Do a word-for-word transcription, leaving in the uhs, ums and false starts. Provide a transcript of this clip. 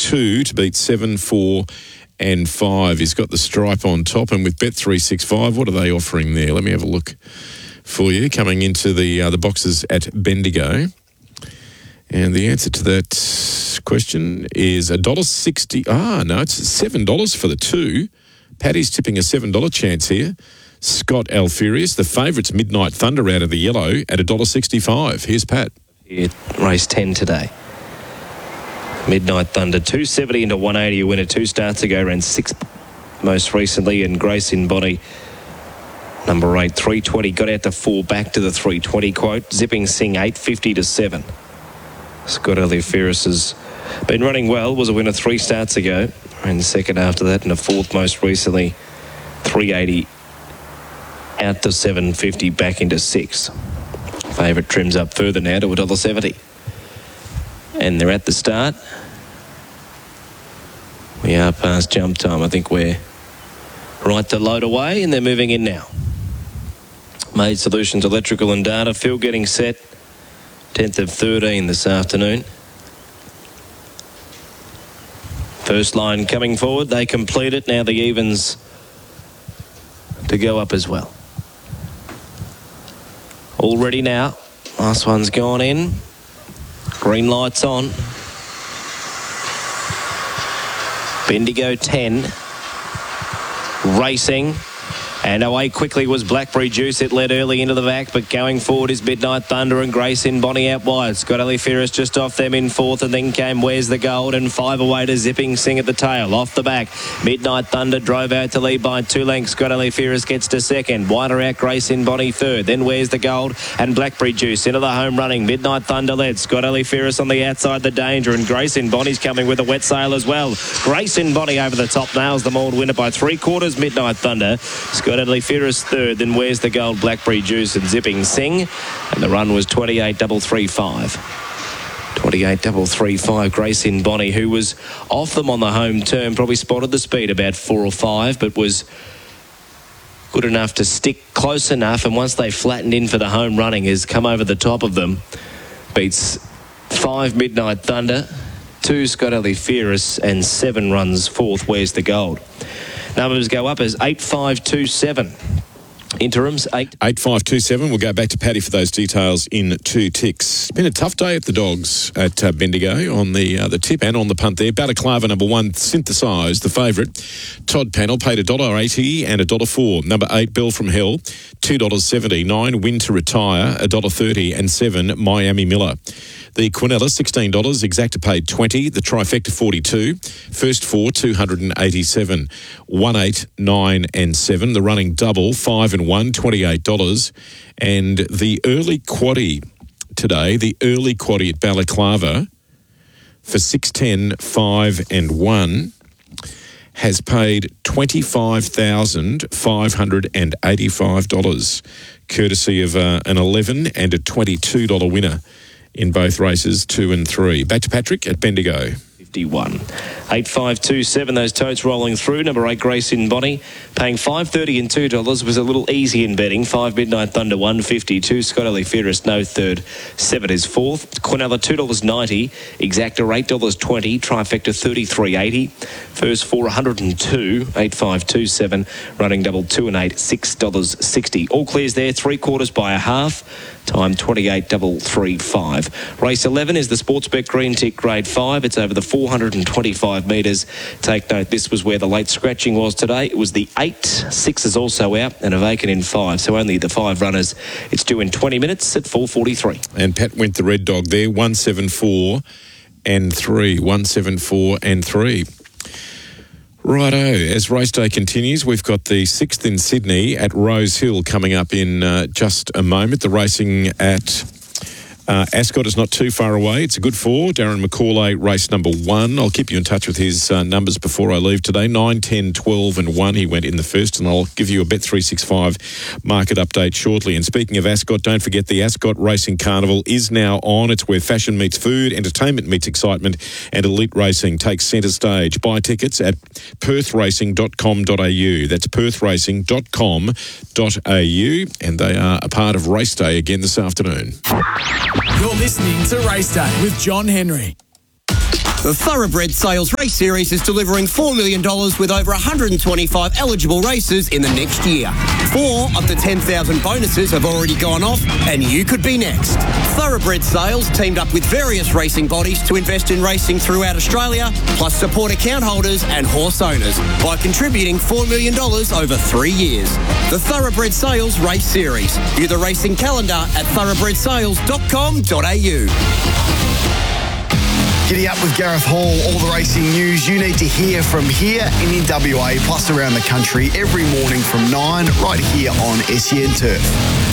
two to beat seven, four and five. He's got the stripe on top, and with Bet three sixty-five, what are they offering there? Let me have a look for you. Coming into the uh, the boxes at Bendigo. And the answer to that question is one dollar sixty. Ah, no, it's seven dollars for the two. Paddy's tipping a seven dollars chance here. Scott Alferius, the favourites Midnight Thunder out of the yellow at one dollar sixty-five. Here's Pat. Here, race ten today. Midnight Thunder, two seventy into one eighty, a winner two starts ago, ran sixth most recently, and Grace in Bonnie, number eight, three twenty, got out to four, back to the three twenty quote. Zipping Sing, eight fifty to seven. Scott Alferius has been running well, was a winner three starts ago, ran second after that, and a fourth most recently, three eighty out to seven fifty, back into six. Favourite trims up further now to one dollar seventy. And they're at the start. We are past jump time. I think we're right to load away, and they're moving in now. Made Solutions Electrical and Data. Phil getting set. tenth of thirteen this afternoon. First line coming forward. They complete it. Now the evens to go up as well. All ready now. Last one's gone in. Green lights on. Bendigo ten. Racing. And away quickly was Blackberry Juice. It led early into the back, but going forward is Midnight Thunder and Grace in Bonnie out wide. Scott Alferius just off them in fourth, and then came Where's the Gold, and five away to Zipping Sing at the tail. Off the back, Midnight Thunder drove out to lead by two lengths. Scott Alferius gets to second. Wider out Grace in Bonnie third. Then Where's the Gold and Blackberry Juice into the home running. Midnight Thunder led. Scott Alferius on the outside, the danger, and Grace in Bonnie's coming with a wet sail as well. Grace in Bonnie over the top, nails the mauled winner by three quarters. Midnight Thunder. Scott Alferius third, then Where's the Gold, Blackberry Juice and Zipping Sing, and the run was twenty-eight double three five. twenty-eight double three five. Grace in Bonnie, who was off them on the home turn, probably spotted the speed about four or five, but was good enough to stick close enough, and once they flattened in for the home running, has come over the top of them. Beats five Midnight Thunder, two Scott Alferius, and seven runs fourth, Where's the Gold. Numbers go up as eight five two seven. Interims, eight. eight five two seven. We'll go back to Paddy for those details in two ticks. Been a tough day at the Dogs at uh, Bendigo on the uh, the tip and on the punt there. Balaclava number one, Synthesised, the favourite. Todd Panel paid one dollar eighty and one dollar four. Number eight, Bell from Hell, two dollars seventy. nine, Win to Retire, one dollar thirty. And seven, Miami Miller. The Quinella, sixteen dollars. Exacta paid twenty. The Trifecta, forty-two. First four, two hundred eighty-seven. one, eight, nine and seven. The running double, five and one, twenty-eight dollars. And the early quaddie today, the early quaddie at Balaclava for six, ten, five and one has paid twenty-five thousand five hundred eighty-five dollars, courtesy of uh, an eleven and a twenty-two dollars winner in both races, two and three. Back to Patrick at Bendigo. fifty-one. eight five two seven, those totes rolling through. Number eight, Grace in Bonnie, paying five thirty and two dollars. Was a little easy in betting. five Midnight Thunder, one fifty-two. Scott Alferius, no third. seven is fourth. Quinella, two dollars ninety. Exacta, eight dollars twenty. Trifecta, thirty-three eighty. First four, one hundred two. eight five two seven. Running double, two and eight, six dollars sixty. All clears there, three quarters by a half. Time twenty-eight double three five. Race eleven is the Sportsbet Green Tick Grade five. It's over the four hundred twenty-five metres. Take note, this was where the late scratching was today. It was the eight. Six is also out and a vacant in five. So only the five runners. It's due in twenty minutes at four forty-three. And Pat went the red dog there, one seven four and three. one seven four and three. Righto, as race day continues, we've got the sixth in Sydney at Rose Hill coming up in uh, just a moment. The racing at uh, Ascot is not too far away. It's a good four. Darren McCauley, race number one. I'll keep you in touch with his uh, numbers before I leave today. nine, ten, twelve and one he went in the first, and I'll give you a Bet three sixty-five market update shortly. And speaking of Ascot, don't forget the Ascot Racing Carnival is now on. It's where fashion meets food, entertainment meets excitement, and elite racing takes centre stage. Buy tickets at perth racing dot com dot a u. That's perth racing dot com dot a u, and they are a part of Race Day again this afternoon. You're listening to Race Day with John Henry. The Thoroughbred Sales Race Series is delivering four million dollars with over one hundred twenty-five eligible races in the next year. Four of the ten thousand bonuses have already gone off, and you could be next. Thoroughbred Sales teamed up with various racing bodies to invest in racing throughout Australia, plus support account holders and horse owners by contributing four million dollars over three years. The Thoroughbred Sales Race Series. View the racing calendar at thoroughbred sales dot com dot a u. Giddy up with Gareth Hall, all the racing news you need to hear from here and in W A, plus around the country every morning from nine, right here on S E N Turf.